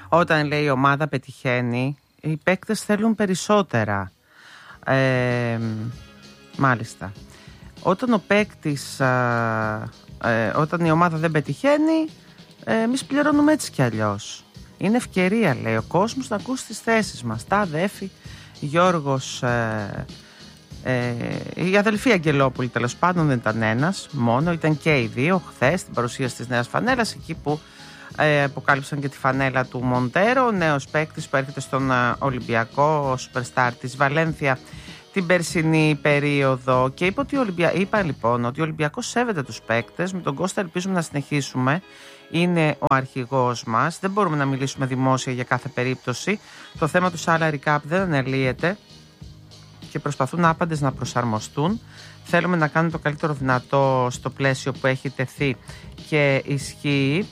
Όταν λέει η ομάδα πετυχαίνει, οι παίκτες θέλουν περισσότερα. Μάλιστα. Όταν ο παίκτης, όταν η ομάδα δεν πετυχαίνει, εμείς πληρώνουμε έτσι κι αλλιώς. Είναι ευκαιρία, λέει ο κόσμος, να ακούσει τις θέσεις μας. Τάδε, Έφη, Γιώργος, η αδελφή Αγγελόπουλη τέλος πάντων δεν ήταν ένας μόνο, ήταν και οι δύο χθες στην παρουσίαση της νέας φανέλας, εκεί που αποκάλυψαν και τη φανέλα του Μοντέρο, ο νέος παίκτης που έρχεται στον Ολυμπιακό, ο Superstar της Βαλένθια την περσινή περίοδο. Και είπα λοιπόν ότι ο Ολυμπιακός σέβεται τους παίκτες. Με τον Κώστα ελπίζουμε να συνεχίσουμε. Είναι ο αρχηγός μας. Δεν μπορούμε να μιλήσουμε δημόσια για κάθε περίπτωση. Το θέμα του salary cap δεν αναλύεται και προσπαθούν άπαντες να προσαρμοστούν. Θέλουμε να κάνουμε το καλύτερο δυνατό στο πλαίσιο που έχει τεθεί και ισχύει.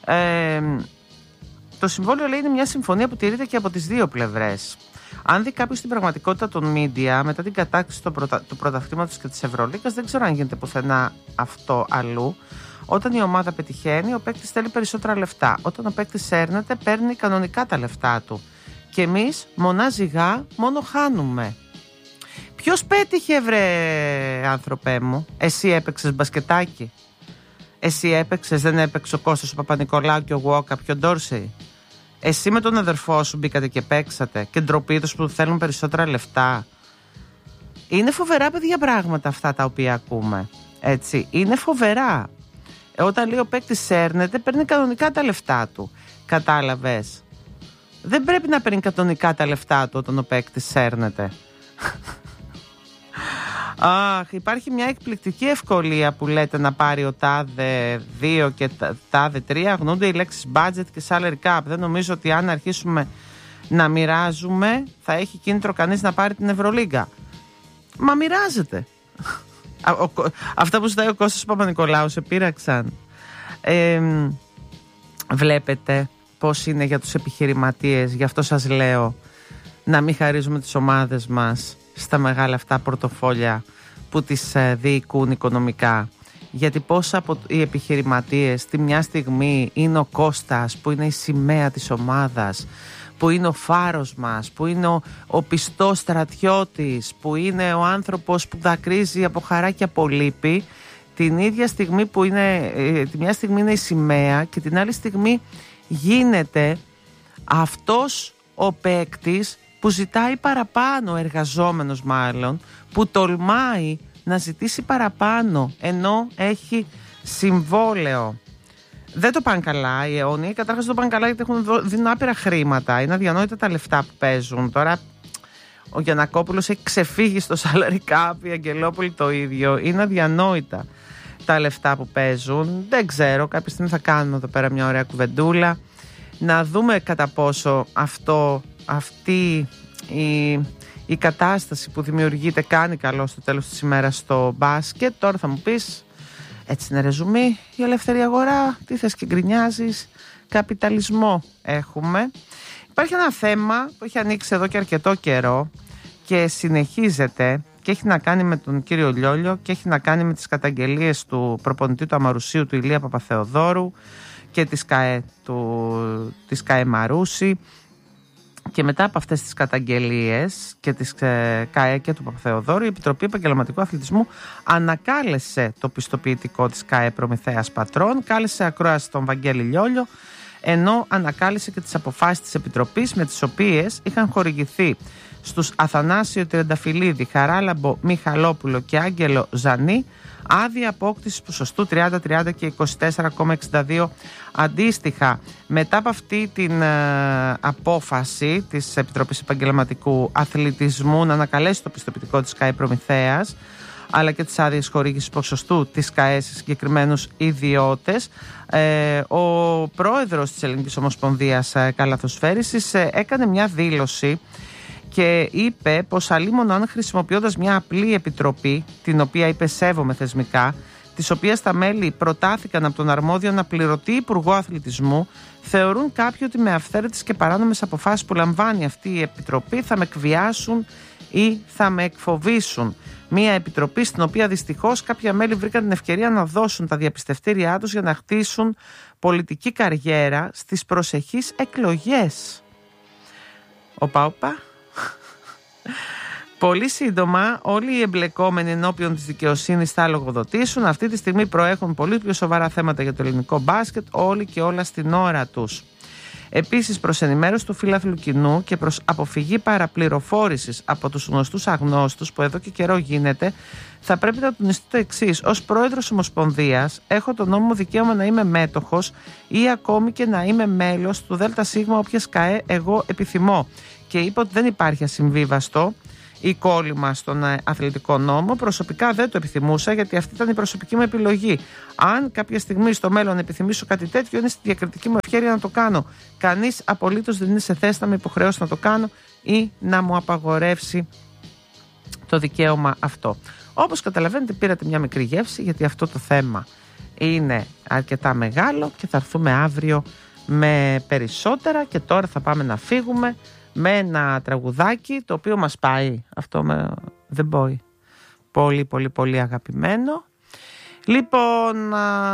Το συμβόλαιο, λέει, είναι μια συμφωνία που τηρείται και από τις δύο πλευρές. Αν δει κάποιος την πραγματικότητα των media μετά την κατάκτηση του πρωταθλήματος και της Ευρωλίγκας, δεν ξέρω αν γίνεται πουθενά αυτό αλλού. Όταν η ομάδα πετυχαίνει, ο παίκτης θέλει περισσότερα λεφτά. Όταν ο παίκτης έρνεται, παίρνει κανονικά τα λεφτά του. Και εμείς μονάζιγά μόνο χάνουμε. Ποιος πέτυχε, βρε άνθρωπέ μου? Εσύ έπαιξες μπασκετάκι? Εσύ έπαιξες? Δεν έπαιξε ο Κώστας ο Παπα-Νικολάου και ο Γουόκα πιο Ντόρσεϊ? Εσύ με τον αδερφό σου μπήκατε και παίξατε και ντροπή τους που θέλουν περισσότερα λεφτά? Είναι φοβερά, παιδιά, πράγματα αυτά τα οποία ακούμε. Έτσι, είναι φοβερά. Όταν λέει ο παίκτης σέρνεται, παίρνει κανονικά τα λεφτά του. Κατάλαβες? Δεν πρέπει να παίρνει κανονικά τα λεφτά του όταν ο παίκτης σέρνεται. Αχ, υπάρχει μια εκπληκτική ευκολία που λέτε να πάρει ο τάδε 2 και τάδε 3. Αγνοούνται οι λέξεις budget και salary cap. Δεν νομίζω ότι αν αρχίσουμε να μοιράζουμε θα έχει κίνητρο κανείς να πάρει την Ευρωλίγκα. Μα μοιράζεται. Αυτά που ζητάει ο Κώστας Παπα-Νικολάου σε πείραξαν. Βλέπετε πώς είναι για τους επιχειρηματίες. Γι' αυτό σας λέω να μην χαρίζουμε τις ομάδες μας στα μεγάλα αυτά πορτοφόλια που τις διοικούν οικονομικά. Γιατί πώς από οι επιχειρηματίες τη μια στιγμή είναι ο Κώστας που είναι η σημαία της ομάδας, που είναι ο φάρος μας, που είναι ο πιστός στρατιώτης, που είναι ο άνθρωπος που δακρύζει από χαρά και από λύπη, την ίδια στιγμή που είναι, τη μια στιγμή είναι η σημαία και την άλλη στιγμή γίνεται αυτός ο παίκτης που ζητάει παραπάνω, ο εργαζόμενος μάλλον, που τολμάει να ζητήσει παραπάνω ενώ έχει συμβόλαιο. Δεν το πάνε καλά οι αιώνιοι. Καταρχάς δεν το πάνε καλά γιατί δίνουν άπειρα χρήματα. Είναι αδιανόητα τα λεφτά που παίζουν. Τώρα ο Γιαννακόπουλος έχει ξεφύγει στο salary cap, η Αγγελόπουλη το ίδιο. Είναι αδιανόητα τα λεφτά που παίζουν. Δεν ξέρω, κάποια στιγμή θα κάνουμε εδώ πέρα μια ωραία κουβεντούλα. Να δούμε κατά πόσο αυτή η κατάσταση που δημιουργείται κάνει καλό στο τέλος της ημέρας στο μπάσκετ. Τώρα θα μου πεις, έτσι είναι ρεζουμί, η ελεύθερη αγορά, τι θες και γκρινιάζεις, καπιταλισμό έχουμε. Υπάρχει ένα θέμα που έχει ανοίξει εδώ και αρκετό καιρό και συνεχίζεται και έχει να κάνει με τον κύριο Λιόλιο και έχει να κάνει με τις καταγγελίες του προπονητή του Αμαρουσίου, του Ηλία Παπαθεοδόρου και της ΚΑΕ Μαρούση. Και μετά από αυτές τις καταγγελίες και της ΚΑΕ και του Παπαθεοδόρου, η Επιτροπή Επαγγελματικού Αθλητισμού ανακάλεσε το πιστοποιητικό της ΚΑΕ Προμηθέας Πατρών, κάλεσε ακρόαση τον Βαγγέλη Λιόλιο, ενώ ανακάλεσε και τις αποφάσεις της Επιτροπής με τις οποίες είχαν χορηγηθεί στους Αθανάσιο Τριανταφυλλίδη, Χαράλαμπο Μιχαλόπουλο και Άγγελο Ζανή άδεια απόκτησης ποσοστού 30-30 και 24,62 αντίστοιχα. Μετά από αυτή την απόφαση της Επιτροπής Επαγγελματικού Αθλητισμού να ανακαλέσει το πιστοποιητικό της ΚΑΕ Προμηθέας αλλά και τις άδειες χορήγησης ποσοστού της ΚΑΕ σε συγκεκριμένους ιδιώτες, ο πρόεδρος της Ελληνικής Ομοσπονδίας Καλαθοσφαίρισης έκανε μια δήλωση και είπε πως αλίμονο αν χρησιμοποιώντας μια απλή επιτροπή, την οποία είπε σέβομαι θεσμικά, της οποίας τα μέλη προτάθηκαν από τον αρμόδιο αναπληρωτή Υπουργό Αθλητισμού, θεωρούν κάποιοι ότι με αυθαίρετες και παράνομες αποφάσεις που λαμβάνει αυτή η επιτροπή θα με εκβιάσουν ή θα με εκφοβήσουν. Μια επιτροπή στην οποία δυστυχώς κάποια μέλη βρήκαν την ευκαιρία να δώσουν τα διαπιστευτήριά τους για να χτίσουν πολιτική καριέρα στις προσεχείς εκλογές. Οπα. Πολύ σύντομα όλοι οι εμπλεκόμενοι ενώπιον της δικαιοσύνης θα λογοδοτήσουν. Αυτή τη στιγμή προέχουν πολύ πιο σοβαρά θέματα για το ελληνικό μπάσκετ, όλοι και όλα στην ώρα τους. Επίσης, προς ενημέρωση του φύλαθλου κοινού και προς αποφυγή παραπληροφόρησης από τους γνωστούς αγνώστους που εδώ και καιρό γίνεται, θα πρέπει να τονιστεί το εξής. Ως πρόεδρος Ομοσπονδίας έχω το νόμιμο δικαίωμα να είμαι μέτοχος ή ακόμη και να είμαι μέλος του ΔΣ όποιας ΚΑΕ εγώ επιθυμώ. Και είπα ότι δεν υπάρχει ασυμβίβαστο ή κόλλημα στον αθλητικό νόμο. Προσωπικά δεν το επιθυμούσα, γιατί αυτή ήταν η προσωπική μου επιλογή. Αν κάποια στιγμή στο μέλλον επιθυμήσω κάτι τέτοιο, είναι στη διακριτική μου ευχέρεια να το κάνω. Κανείς απολύτως δεν είναι σε θέση να με υποχρεώσει να το κάνω ή να μου απαγορεύσει το δικαίωμα αυτό. Όπως καταλαβαίνετε, πήρατε μια μικρή γεύση, γιατί αυτό το θέμα είναι αρκετά μεγάλο και θα έρθουμε αύριο με περισσότερα. Και τώρα θα πάμε να φύγουμε με ένα τραγουδάκι το οποίο μας πάει, αυτό με The Boy, πολύ πολύ πολύ αγαπημένο. Λοιπόν,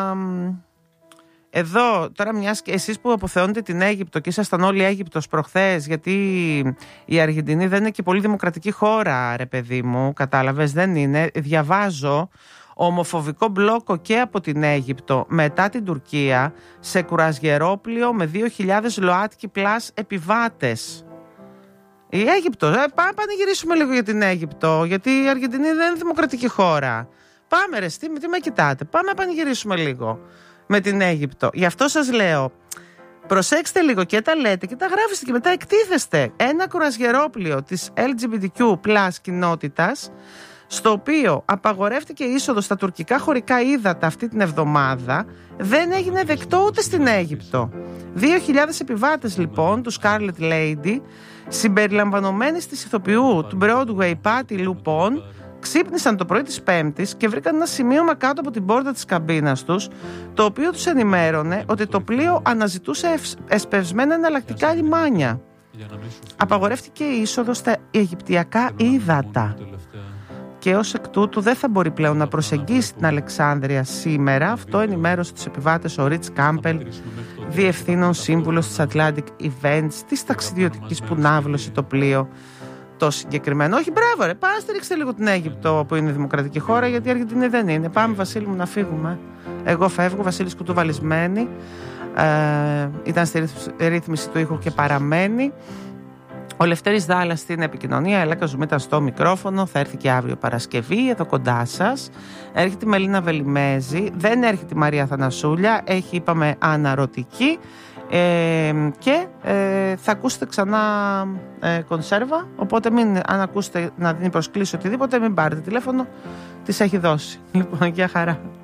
εδώ τώρα, μιας και εσείς που αποθεώνετε την Αίγυπτο και ήσασταν όλοι Αίγυπτος προχθές, γιατί η Αργεντινή δεν είναι και πολύ δημοκρατική χώρα, ρε παιδί μου, κατάλαβες, δεν είναι. Διαβάζω ομοφοβικό μπλόκο και από την Αίγυπτο μετά την Τουρκία σε κουρασγερόπλιο με 2.000 ΛΟΑΤΚΙ πλάς επιβάτες. Η Αίγυπτο, πάμε να γυρίσουμε λίγο για την Αίγυπτο, γιατί η Αργεντινή δεν είναι δημοκρατική χώρα. Πάμε ρε, τι με κοιτάτε, πάμε να πανηγυρίσουμε λίγο με την Αίγυπτο. Γι' αυτό σας λέω, προσέξτε λίγο και τα λέτε και τα γράφεστε και μετά εκτίθεστε. Ένα κουρασγερόπλιο της LGBTQ+ κοινότητας, στο οποίο απαγορεύτηκε η είσοδος στα τουρκικά χωρικά ύδατα αυτή την εβδομάδα, δεν έγινε δεκτό ούτε στην Αίγυπτο. 2.000 επιβάτες λοιπόν του Scarlet Lady, συμπεριλαμβανομένης της ηθοποιού του Broadway Patti LuPone, ξύπνησαν το πρωί της Πέμπτης και βρήκαν ένα σημείωμα κάτω από την πόρτα της καμπίνας τους, το οποίο τους ενημέρωνε ότι το πλοίο αναζητούσε εσπευσμένα εναλλακτικά λιμάνια. Απαγορεύτηκε η είσοδος στα αιγυπτιακά ύδατα και ως εκ τούτου δεν θα μπορεί πλέον να προσεγγίσει την Αλεξάνδρεια σήμερα. Αυτό ενημέρωσε τους επιβάτες ο Ριτς Κάμπελ, διευθύνων σύμβουλος της Atlantic Events, της ταξιδιωτικής που ναύλωσε το πλοίο το συγκεκριμένο. Όχι, μπράβο ρε, πάμε στηρίξτε λίγο την Αίγυπτο που είναι δημοκρατική χώρα, γιατί η Αργεντινή δεν είναι. Πάμε Βασίλη μου να φύγουμε. Εγώ φεύγω, Βασίλης Κουτούβαλισμένη. Ήταν στη ρύθμιση του ήχου και παραμένει. Ο Λευτέρης Δάλλας στην επικοινωνία, Ελέκα Ζουμ ήταν στο μικρόφωνο, θα έρθει και αύριο Παρασκευή, εδώ κοντά σας. Έρχεται η Μελίνα Βελιμέζη, δεν έρχεται η Μαρία Θανασούλια, έχει είπαμε αναρωτική και θα ακούσετε ξανά κονσέρβα, οπότε αν ακούσετε να δίνει προσκλήσει οτιδήποτε, μην πάρετε τηλέφωνο, της έχει δώσει. Λοιπόν, για χαρά.